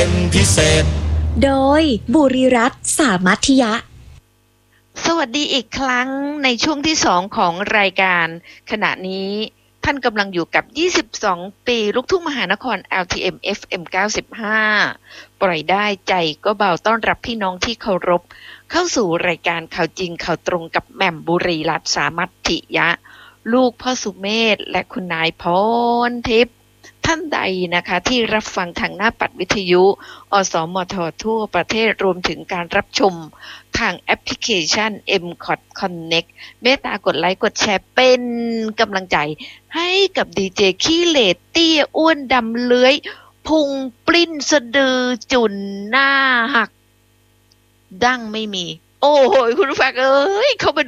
เป็นพิเศษโดยบุรีรัตน์สามัคยะสวัสดีอีกครั้งในช่วงที่2ของรายการขณะนี้ท่านกำลังอยู่กับ22ปีลูกทุ่งมหานคร LTM FM 95ปล่อยได้ใจก็เบาต้อนรับพี่น้องที่เคารพเข้าสู่รายการข่าวจริงข่าวตรงกับแหม่มบุรีรัตน์สามัคยะลูกพ่อสุเมธและคุณนายพรทิพย์ท่านใดนะคะที่รับฟังทางหน้าปัดวิทยุอสมททั่วประเทศรวมถึงการรับชมทางแอปพลิเคชัน MCOT Connect เมตตากดไลค์กดแชร์เป็นกำลังใจให้กับดีเจขี้เหร่เตี้ยอ้วนดำเลื้อยพุงปลิ้นสะดือจุ่นหน้าหักดั้งไม่มีโอ้โหคุณผู้ฟังเอ้ยเข้ามาดู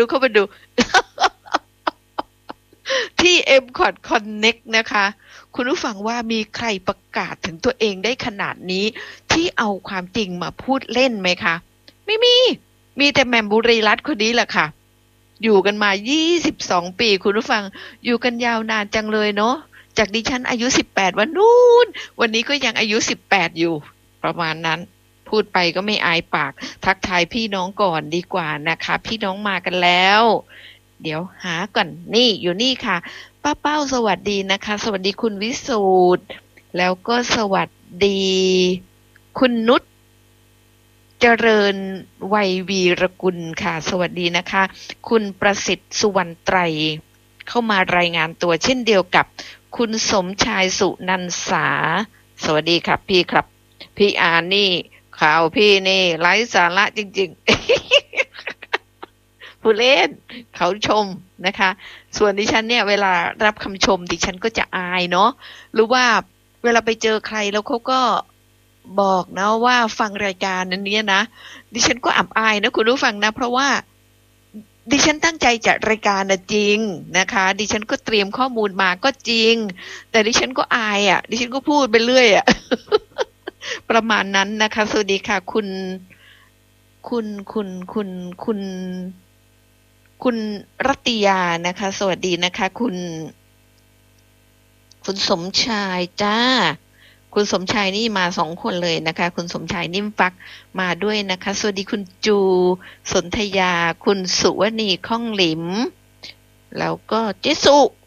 ที่ MCOT Connect นะคะคุณผู้ฟังว่ามีใครประกาศถึงตัวเองได้ขนาดนี้ที่เอาความจริงมาพูดเล่นไหมคะไม่มีแต่แหม่มบุรีรัตน์คนนี้แหละค่ะอยู่กันมา22ปีคุณผู้ฟังอยู่กันยาวนานจังเลยเนาะจากดิฉันอายุ18วันนู้นวันนี้ก็ยังอายุ18อยู่ประมาณนั้นพูดไปก็ไม่อายปากทักทายพี่น้องก่อนดีกว่านะคะพี่น้องมากันแล้วเดี๋ยวหาก่อนนี่อยู่นี่ค่ะป้าเป้าสวัสดีนะคะสวัสดีคุณวิสูตรแล้วก็สวัสดีคุณนุชเจริญวัยวีรกุลค่ะสวัสดีนะคะคุณประสิทธิ์สุวรรณไตรเข้ามารายงานตัวเช่นเดียวกับคุณสมชายสุนันสาสวัสดีครับพี่ครับพี่อ่านนี่ข่าวพี่นี่ไร้สาระจริงๆผู้เล่นเขาชมนะคะส่วนดิฉันเนี่ยเวลารับคำชมดิฉันก็จะอายเนาะหรือว่าเวลาไปเจอใครแล้วเขาก็บอกนะว่าฟังรายการนั้นเนี่ยนะดิฉันก็อับอายนะคุณผู้ฟังนะเพราะว่าดิฉันตั้งใจจัดรายการนะจริงนะคะดิฉันก็เตรียมข้อมูลมาก็จริงแต่ดิฉันก็อายอ่ะดิฉันก็พูดไปเรื่อยอ่ะ ประมาณนั้นนะคะสวัสดีค่ะคุณรัตยานะคะสวัสดีนะคะคุณสมชายจ้าคุณสมชายนี่มา2คนเลยนะคะคุณสมชายนิ่มฟักมาด้วยนะคะสวัสดีคุณจูสนธยาคุณสุวณีข้องหลิมแล้วก็เจสุ